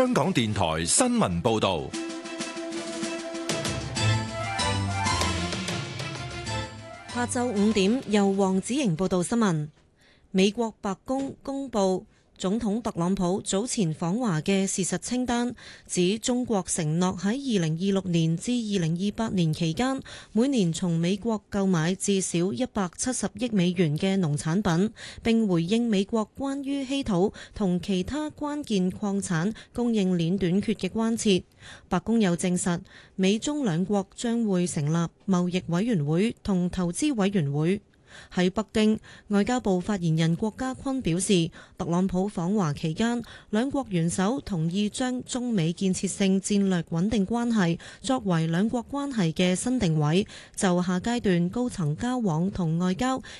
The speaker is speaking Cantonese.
香港電台新聞報道。 下晝5點，由黃子瑩報道新聞。美國白宮公布總統特朗普早前訪華嘅事實清單，指中國承諾喺2026年至2028年期間，每年從美國購買至少170億美元嘅農產品，並回應美國關於稀土同其他關鍵礦產供應鏈短缺嘅關切。白宮又證實，美中兩國將會成立貿易委員會同投資委員會。喺北京，外交部發言人郭家坤表示，特朗普訪華期間，兩國元首同意將中美建設性戰略穩定關係作為兩國關係嘅新定位，就下階段高層交往同外交